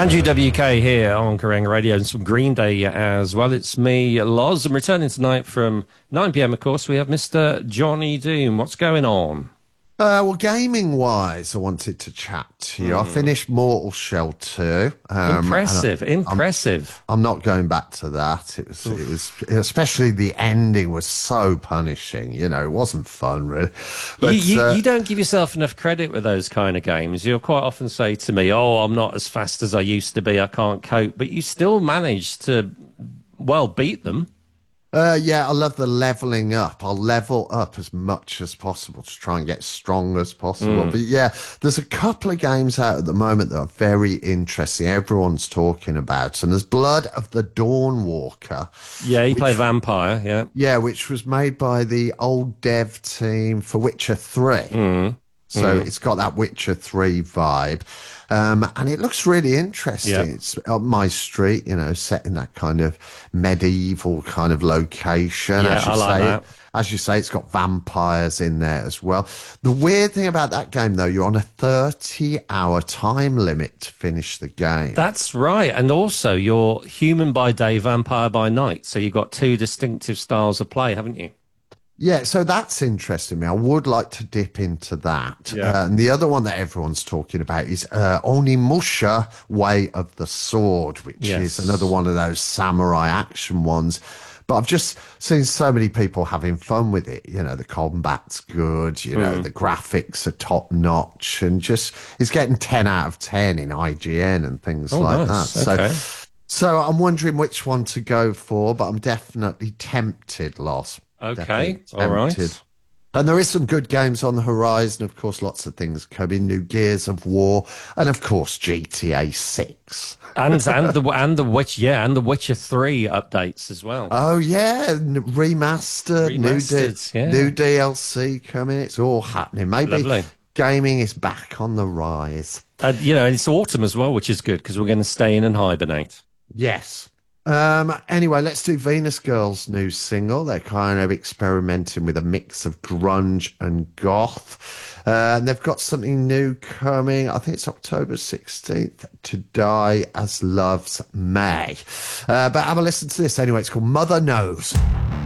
Andrew WK here on Kerrang Radio and some Green Day as well. It's me, Loz, and returning tonight from 9 p.m, of course, we have Mr. Johnny Doom. What's going on? Well, gaming-wise, I wanted to chat to you. I finished Mortal Shell 2. Impressive, I'm, impressive. I'm not going back to that. It was, especially the ending was so punishing. You know, it wasn't fun, really. But You don't give yourself enough credit with those kind of games. You'll quite often say to me, oh, I'm not as fast as I used to be, I can't cope. But you still manage to, well, beat them. yeah, I love the leveling up. I'll level up as much as possible to try and get strong as possible. But yeah, there's a couple of games out at the moment that are very interesting. Everyone's talking about, and there's Blood of the Dawnwalker. Yeah, you play Vampire, yeah. Yeah, which was made by the old dev team for Witcher 3. So it's got that Witcher 3 vibe. And it looks really interesting. Yeah. It's up my street, you know, set in that kind of medieval kind of location. Yeah, I like that. As you say, it's got vampires in there as well. The weird thing about that game, though, you're on a 30-hour time limit to finish the game. That's right. And also, you're human by day, vampire by night. So you've got two distinctive styles of play, haven't you? Yeah, so that's interesting me. I would like to dip into that. Yeah. And the other one that everyone's talking about is Onimusha Way of the Sword, which is another one of those samurai action ones. But I've just seen so many people having fun with it. You know, the combat's good, you know, the graphics are top notch, and just it's getting 10 out of 10 in IGN and things like nice. that. Okay. So I'm wondering which one to go for, but I'm definitely tempted, Loss. Okay, all right. And there is some good games on the horizon. Of course, lots of things coming. New Gears of War, and of course GTA 6. And the Witcher 3 updates as well. Oh yeah, remastered, new DLC coming. It's all happening. Maybe Lovely. gaming is back on the rise. You know, it's autumn as well, which is good because we're going to stay in and hibernate. Yes. Anyway, let's do Venus Girls' new single. They're kind of experimenting with a mix of grunge and goth. And they've got something new coming. I think it's October 16th, To Die as Loves May. But have a listen to this anyway. It's called Mother Knows.